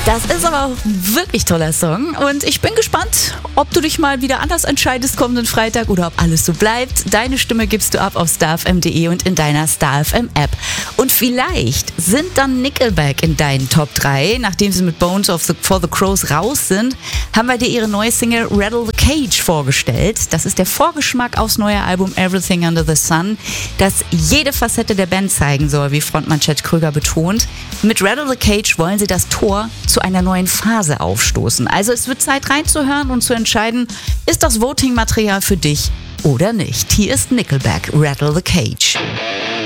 Das ist aber auch ein wirklich toller Song und ich bin gespannt, ob du dich mal wieder anders entscheidest kommenden Freitag oder ob alles so bleibt. Deine Stimme gibst du ab auf starfm.de und in deiner StarFM App. Und vielleicht sind dann Nickelback in deinen Top 3. Nachdem sie mit Bones for the Crows raus sind, haben wir dir ihre neue Single Rattle the Cage vorgestellt. Das ist der Vorgeschmack aufs neue Album Everything Under the Sun, das jede Facette der Band zeigen soll, wie Frontmann Chad Krüger betont. Mit Rattle the Cage wollen sie das Tor zu einer neuen Phase aufstoßen. Also es wird Zeit reinzuhören und zu entscheiden, ist das Voting-Material für dich oder nicht. Hier ist Nickelback, Rattle the Cage.